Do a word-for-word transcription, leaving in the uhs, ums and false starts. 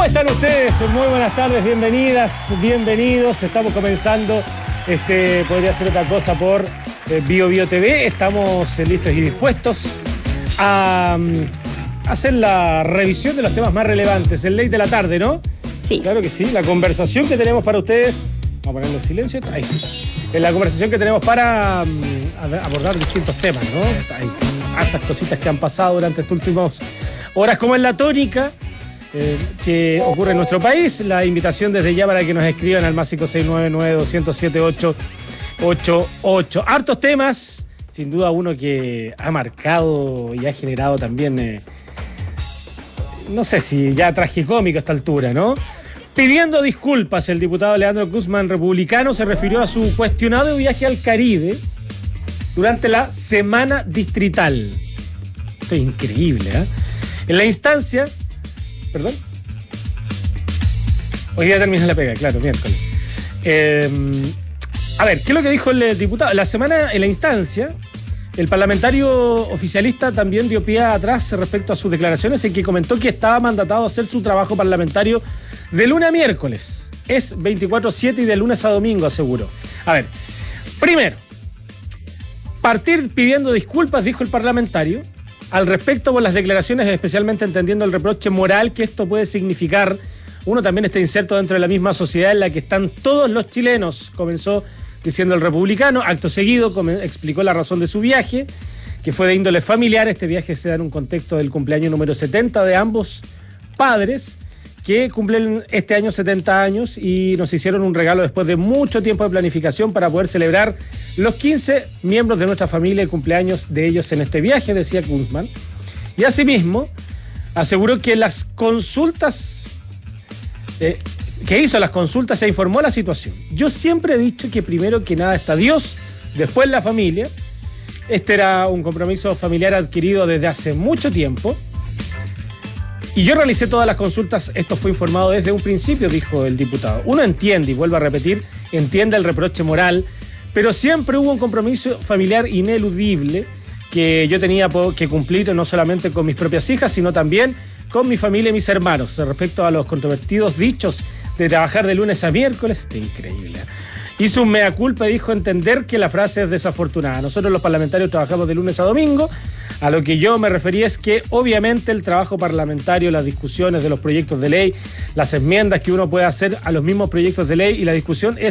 están ustedes? Muy buenas tardes, bienvenidas, bienvenidos. Estamos comenzando, este podría ser otra cosa por eh, Bio Bio T V. Estamos eh, listos y dispuestos a um, hacer la revisión de los temas más relevantes. El late de la tarde, ¿no? Sí. Claro que sí. La conversación que tenemos para ustedes. Vamos a ponerle silencio. Ahí sí. En la conversación que tenemos para um, abordar distintos temas, ¿no? Hay hartas cositas que han pasado durante estas últimas horas, como en la tónica eh, que ocurre en nuestro país. La invitación desde ya para que nos escriban al más cinco seis nueve nueve dos cero siete ocho ocho ocho. Hartos temas, sin duda uno que ha marcado y ha generado también, eh, no sé si ya tragicómico a esta altura, ¿no? Pidiendo disculpas, el diputado Leandro Guzmán, republicano, se refirió a su cuestionado viaje al Caribe durante la semana distrital. Esto es increíble, ¿eh? En la instancia... ¿Perdón? Hoy día termina la pega, claro, miércoles. Eh, a ver, ¿qué es lo que dijo el diputado? La semana, en la instancia, el parlamentario oficialista también dio pie atrás respecto a sus declaraciones en que comentó que estaba mandatado a hacer su trabajo parlamentario de lunes a miércoles. Es veinticuatro siete y de lunes a domingo, aseguró. A ver, primero, partir pidiendo disculpas, dijo el parlamentario, al respecto por las declaraciones, especialmente entendiendo el reproche moral que esto puede significar. Uno también está inserto dentro de la misma sociedad en la que están todos los chilenos, comenzó diciendo el republicano. Acto seguido explicó la razón de su viaje, que fue de índole familiar. Este viaje se da en un contexto del cumpleaños número setenta de ambos padres, que cumplen este año setenta años y nos hicieron un regalo después de mucho tiempo de planificación para poder celebrar los quince miembros de nuestra familia y cumpleaños de ellos en este viaje, decía Guzmán. Y asimismo aseguró que las consultas, eh, que hizo las consultas, se informó la situación. Yo siempre he dicho que primero que nada está Dios, después la familia. Este era un compromiso familiar adquirido desde hace mucho tiempo. Y yo realicé todas las consultas, esto fue informado desde un principio, dijo el diputado. Uno entiende, y vuelvo a repetir, entiende el reproche moral, pero siempre hubo un compromiso familiar ineludible que yo tenía que cumplir no solamente con mis propias hijas, sino también con mi familia y mis hermanos. Respecto a los controvertidos dichos de trabajar de lunes a miércoles, está increíble. Hizo un mea culpa y dijo entender que la frase es desafortunada. Nosotros los parlamentarios trabajamos de lunes a domingo. A lo que yo me refería es que obviamente el trabajo parlamentario, las discusiones de los proyectos de ley, las enmiendas que uno puede hacer a los mismos proyectos de ley y la discusión es